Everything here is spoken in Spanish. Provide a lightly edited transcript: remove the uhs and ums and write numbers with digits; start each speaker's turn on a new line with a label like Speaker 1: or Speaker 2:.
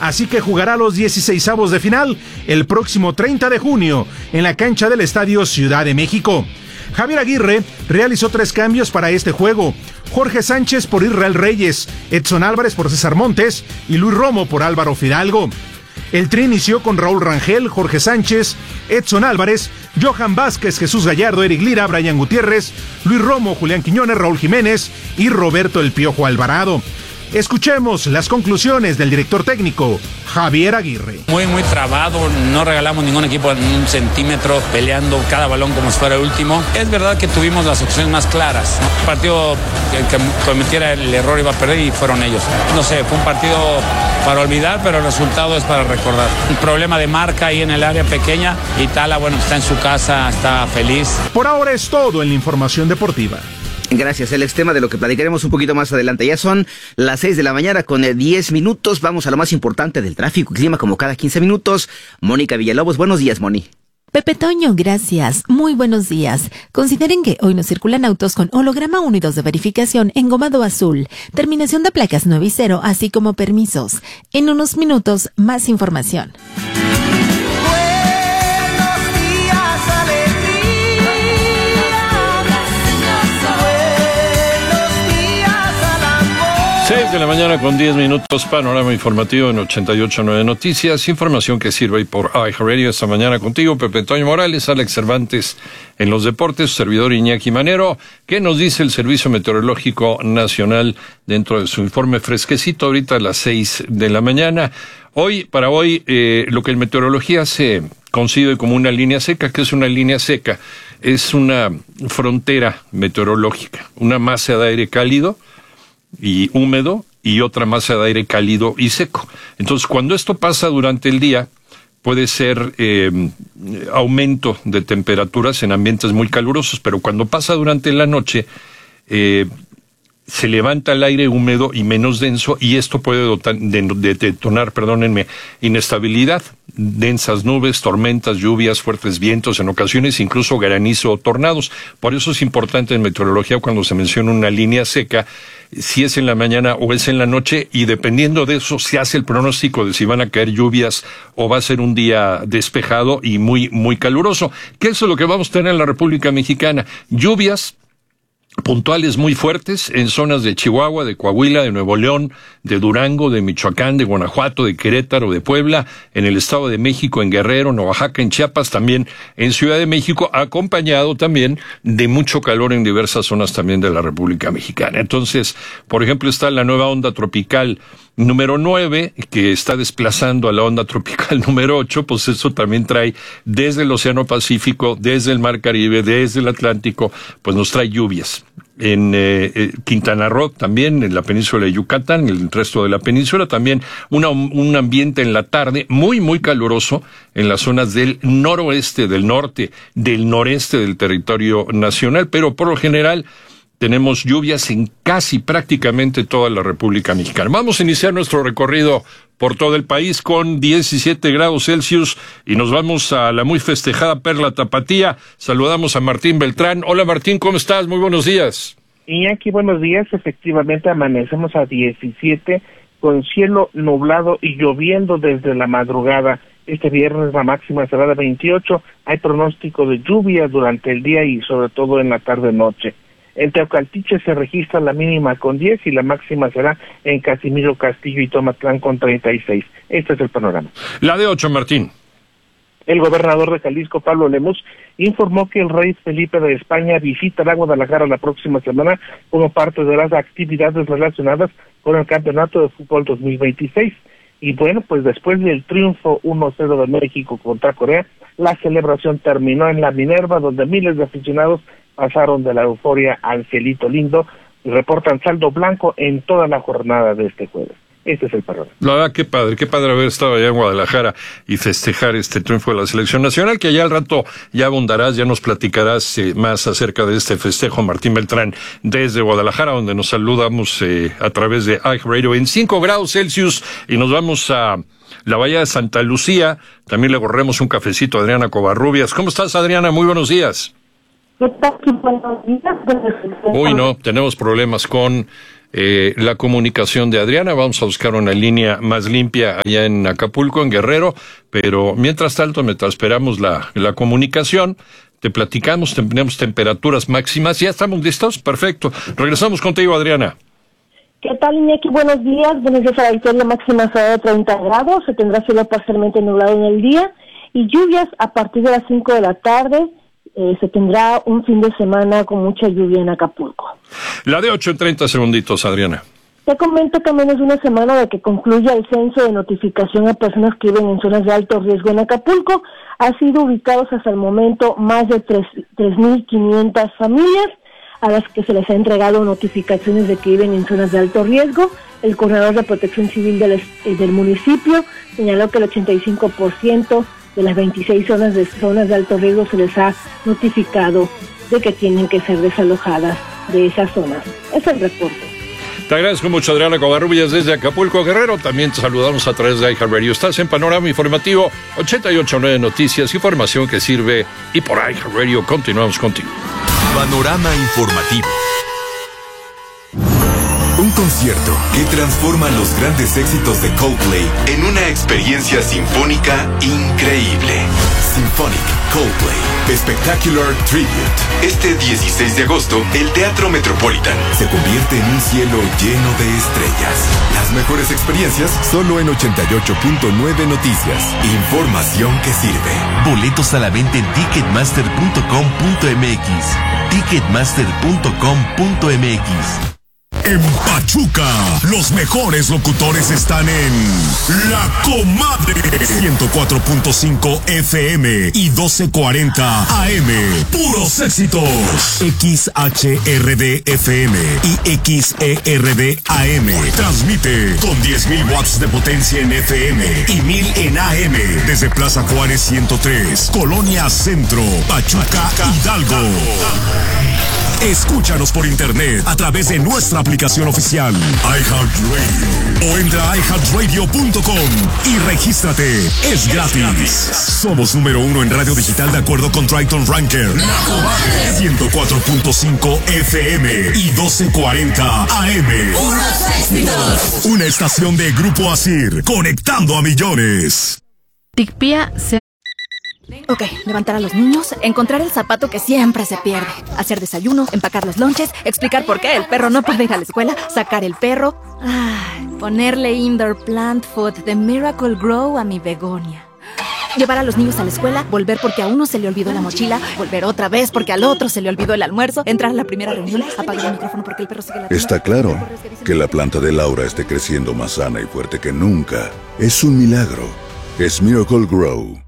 Speaker 1: así que jugará los 16avos de final el próximo 30 de junio en la cancha del Estadio Ciudad de México. Javier Aguirre realizó 3 cambios para este juego: Jorge Sánchez por Israel Reyes, Edson Álvarez por César Montes y Luis Romo por Álvaro Fidalgo. El tri inició con Raúl Rangel, Jorge Sánchez, Edson Álvarez, Johan Vázquez, Jesús Gallardo, Eric Lira, Brian Gutiérrez, Luis Romo, Julián Quiñones, Raúl Jiménez y Roberto El Piojo Alvarado. Escuchemos las conclusiones del director técnico, Javier Aguirre.
Speaker 2: Muy trabado, no regalamos ningún equipo en un centímetro, peleando cada balón como si fuera el último. Es verdad que tuvimos las opciones más claras, ¿no? El partido que cometiera el error iba a perder y fueron ellos. No sé, fue un partido para olvidar, pero el resultado es para recordar. Un problema de marca ahí en el área pequeña y Tala, bueno, está en su casa, está feliz.
Speaker 1: Por ahora es todo en la información deportiva.
Speaker 3: Gracias, el tema de lo que platicaremos un poquito más adelante. Ya son las 6 de la mañana con 10 minutos. Vamos a lo más importante del tráfico y clima como cada 15 minutos. Mónica Villalobos, buenos días, Moni.
Speaker 4: Pepe Toño, gracias. Muy buenos días. Consideren que hoy no circulan autos con holograma 1 y 2 de verificación engomado azul, terminación de placas 9 y 0, así como permisos. En unos minutos, más información.
Speaker 5: 6 de la mañana con 10 minutos, panorama informativo en 88.9 Noticias, información que sirve ahí por iHeartRadio. Esta mañana contigo, Pepe Toño Morales, Alex Cervantes en los deportes, su servidor Iñaki Manero. ¿Qué nos dice el Servicio Meteorológico Nacional dentro de su informe fresquecito ahorita a las 6 de la mañana? Para hoy, lo que en meteorología se concibe como una línea seca. ¿Qué es una línea seca? Es una frontera meteorológica, una masa de aire cálido y húmedo y otra masa de aire cálido y seco. Entonces, cuando esto pasa durante el día, puede ser aumento de temperaturas en ambientes muy calurosos, pero cuando pasa durante la noche, se levanta el aire húmedo y menos denso, y esto puede detonar, inestabilidad, densas nubes, tormentas, lluvias, fuertes vientos, en ocasiones incluso granizo o tornados. Por eso es importante en meteorología, cuando se menciona una línea seca, si es en la mañana o es en la noche, y dependiendo de eso se hace el pronóstico de si van a caer lluvias o va a ser un día despejado y muy caluroso. ¿Qué es lo que vamos a tener en la República Mexicana? Lluvias puntuales muy fuertes en zonas de Chihuahua, de Coahuila, de Nuevo León, de Durango, de Michoacán, de Guanajuato, de Querétaro, de Puebla, en el Estado de México, en Guerrero, en Oaxaca, en Chiapas, también en Ciudad de México, acompañado también de mucho calor en diversas zonas también de la República Mexicana. Entonces, por ejemplo, está la nueva onda tropical número 9, que está desplazando a la onda tropical número 8, pues eso también trae desde el Océano Pacífico, desde el Mar Caribe, desde el Atlántico, pues nos trae lluvias. En Quintana Roo también, en la península de Yucatán, en el resto de la península también, un ambiente en la tarde muy caluroso en las zonas del noroeste, del norte, del noreste del territorio nacional, pero por lo general tenemos lluvias en casi prácticamente toda la República Mexicana. Vamos a iniciar nuestro recorrido por todo el país con 17 grados Celsius y nos vamos a la muy festejada Perla Tapatía. Saludamos a Martín Beltrán. Hola Martín, ¿cómo estás? Muy buenos días.
Speaker 6: Iñaki, buenos días. Efectivamente amanecemos a 17 con cielo nublado y lloviendo desde la madrugada. Este viernes la máxima será de 28. Hay pronóstico de lluvia durante el día y sobre todo en la tarde-noche. En Teocaltiche se registra la mínima con 10 y la máxima será en Casimiro Castillo y Tomatlán con 36. Este es el panorama.
Speaker 5: La de 8, Martín.
Speaker 6: El gobernador de Jalisco, Pablo Lemus, informó que el rey Felipe de España visitará Guadalajara la próxima semana como parte de las actividades relacionadas con el Campeonato de Fútbol 2026. Y bueno, pues después del triunfo 1-0 de México contra Corea, la celebración terminó en la Minerva, donde miles de aficionados pasaron de la euforia al cielito lindo y reportan saldo blanco en toda la jornada de este jueves. Este es el panorama.
Speaker 5: La verdad, qué padre haber estado allá en Guadalajara y festejar este triunfo de la selección nacional, que ya al rato ya abundarás, ya nos platicarás más acerca de este festejo, Martín Beltrán, desde Guadalajara, donde nos saludamos a través de iHeartRadio en 5 grados Celsius, y nos vamos a la Bahía de Santa Lucía. También le corremos un cafecito a Adriana Covarrubias. ¿Cómo estás, Adriana? Muy buenos días.
Speaker 7: ¿Qué tal? Buenos días.
Speaker 5: Uy, no, tenemos problemas con la comunicación de Adriana. Vamos a buscar una línea más limpia allá en Acapulco, en Guerrero, pero mientras tanto, mientras esperamos la comunicación, te platicamos, tenemos temperaturas máximas. ¿Ya estamos listos? Perfecto. Regresamos contigo, Adriana.
Speaker 7: ¿Qué tal, Iñaki? Buenos días a la victoria máxima será de 30 grados, se tendrá cielo parcialmente nublado en el día y lluvias a partir de las 5 de la tarde. Se tendrá un fin de semana con mucha lluvia en Acapulco.
Speaker 5: La de 8 en 30 segunditos, Adriana.
Speaker 7: Te comento que menos de una semana de que concluya el censo de notificación a personas que viven en zonas de alto riesgo en Acapulco, ha sido ubicados hasta el momento más de 3.500 familias a las que se les ha entregado notificaciones de que viven en zonas de alto riesgo. El coordinador de Protección Civil del municipio señaló que el 85% de las 26 zonas de alto riesgo se les ha notificado de que tienen que ser desalojadas de esas zonas. Es el reporte.
Speaker 5: Te agradezco mucho, Adriana Covarrubias, desde Acapulco, Guerrero. También te saludamos a través de iHeartRadio. Estás en Panorama Informativo 88.9 Noticias, información que sirve. Y por iHeartRadio continuamos contigo.
Speaker 8: Panorama Informativo. Un concierto que transforma los grandes éxitos de Coldplay en una experiencia sinfónica increíble. Symphonic Coldplay Spectacular Tribute. Este 16 de agosto, el Teatro Metropolitan se convierte en un cielo lleno de estrellas. Las mejores experiencias solo en 88.9 Noticias. Información que sirve.
Speaker 9: Boletos a la venta en ticketmaster.com.mx. Ticketmaster.com.mx.
Speaker 10: En Pachuca, los mejores locutores están en La Comadre 104.5 FM y 1240 AM. Puros éxitos. XHRD FM y XERD AM. Transmite con 10.000 watts de potencia en FM y 1.000 en AM. Desde Plaza Juárez 103, Colonia Centro, Pachuca, Hidalgo. Escúchanos por internet a través de nuestra aplicación oficial iHeartRadio o entra a iHeartRadio.com y regístrate. Es gratis. Somos número 1 en radio digital de acuerdo con Triton Ranker. 104.5 FM y 1240 AM. Una estación de Grupo Asir, conectando a millones.
Speaker 11: Ticpía se... Ok, levantar a los niños, encontrar el zapato que siempre se pierde, hacer desayuno, empacar los lonches, explicar por qué el perro no puede ir a la escuela, sacar el perro, ponerle indoor plant food de Miracle Grow a mi begonia. Llevar a los niños a la escuela, volver porque a uno se le olvidó la mochila, volver otra vez porque al otro se le olvidó el almuerzo, entrar a la primera reunión, apagar el micrófono porque el perro sigue la...
Speaker 12: Está claro que la planta de Laura esté creciendo más sana y fuerte que nunca. Es un milagro. Es Miracle Grow.